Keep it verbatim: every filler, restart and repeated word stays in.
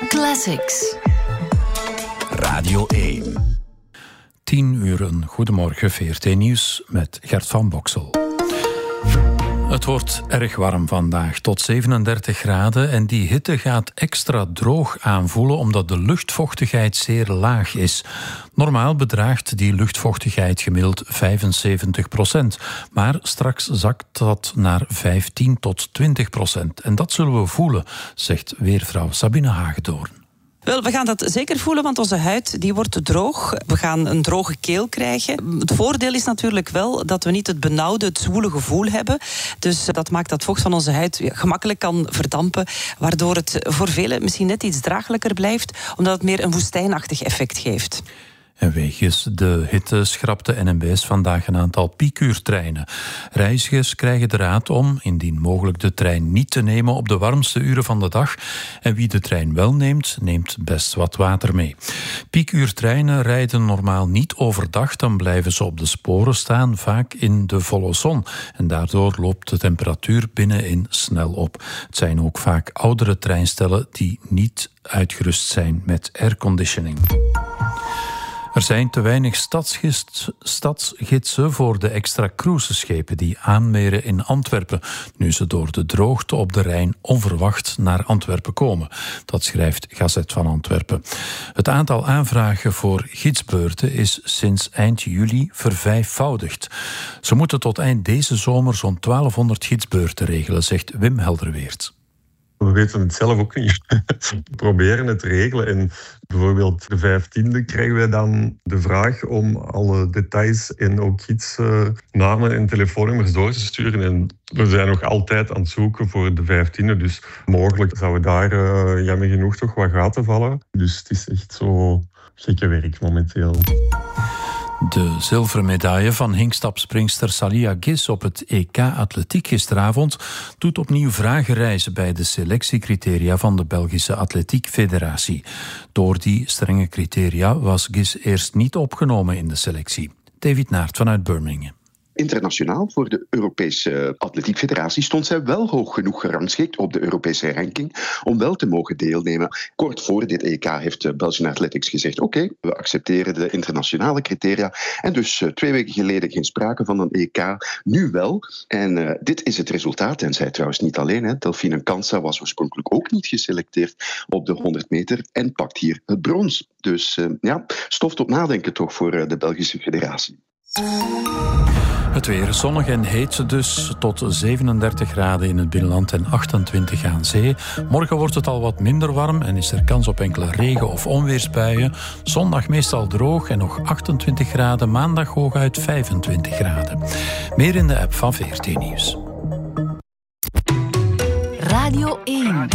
Classics. Radio één. Tien uur, goedemorgen, V R T Nieuws met Gert van Boksel. Het wordt erg warm vandaag, tot zevenendertig graden. En die hitte gaat extra droog aanvoelen omdat de luchtvochtigheid zeer laag is. Normaal bedraagt die luchtvochtigheid gemiddeld vijfenzeventig procent. Maar straks zakt dat naar vijftien tot twintig procent. En dat zullen we voelen, zegt weervrouw Sabine Hagedoorn. Wel, we gaan dat zeker voelen, want onze huid die wordt droog. We gaan een droge keel krijgen. Het voordeel is natuurlijk wel dat we niet het benauwde, het zwoele gevoel hebben. Dus dat maakt dat vocht van onze huid gemakkelijk kan verdampen, waardoor het voor velen misschien net iets draaglijker blijft, omdat het meer een woestijnachtig effect geeft. En wegens de hitte schrapte N M B S vandaag een aantal piekuurtreinen. Reizigers krijgen de raad om, indien mogelijk, de trein niet te nemen op de warmste uren van de dag. En wie de trein wel neemt, neemt best wat water mee. Piekuurtreinen rijden normaal niet overdag, dan blijven ze op de sporen staan, vaak in de volle zon. En daardoor loopt de temperatuur binnenin snel op. Het zijn ook vaak oudere treinstellen die niet uitgerust zijn met airconditioning. Er zijn te weinig stadsgids, stadsgidsen voor de extra cruiseschepen die aanmeren in Antwerpen, nu ze door de droogte op de Rijn onverwacht naar Antwerpen komen. Dat schrijft Gazet van Antwerpen. Het aantal aanvragen voor gidsbeurten is sinds eind juli vervijfvoudigd. Ze moeten tot eind deze zomer zo'n twaalfhonderd gidsbeurten regelen, zegt Wim Helderweert. We weten het zelf ook niet. We proberen het te regelen. En bijvoorbeeld de vijftiende krijgen wij dan de vraag om alle details en ook gidsnamen en telefoonnummers door te sturen. En we zijn nog altijd aan het zoeken voor de vijftiende. Dus mogelijk zouden daar uh, jammer genoeg toch wat gaten vallen. Dus het is echt zo gekke werk momenteel. De zilveren medaille van hinkstapspringster Salia Gis op het E K Atletiek gisteravond doet opnieuw vragen rijzen bij de selectiecriteria van de Belgische Atletiek Federatie. Door die strenge criteria was Gis eerst niet opgenomen in de selectie. David Naert vanuit Birmingham. Internationaal voor de Europese Atletiek Federatie stond zij wel hoog genoeg gerangschikt op de Europese ranking om wel te mogen deelnemen. Kort voor dit E K heeft Belgian Athletics gezegd: oké, okay, we accepteren de internationale criteria. En dus uh, twee weken geleden geen sprake van een E K, nu wel. En uh, dit is het resultaat. En zij trouwens niet alleen. Hè. Delphine Kansa was oorspronkelijk ook niet geselecteerd op de honderd meter en pakt hier het brons. Dus uh, ja, stof tot nadenken toch voor uh, de Belgische Federatie. Het weer zonnig en heet dus, tot zevenendertig graden in het binnenland en achtentwintig aan zee. Morgen wordt het al wat minder warm en is er kans op enkele regen- of onweersbuien. Zondag meestal droog en nog achtentwintig graden, maandag hooguit vijfentwintig graden. Meer in de app van V R T Nieuws. Radio één.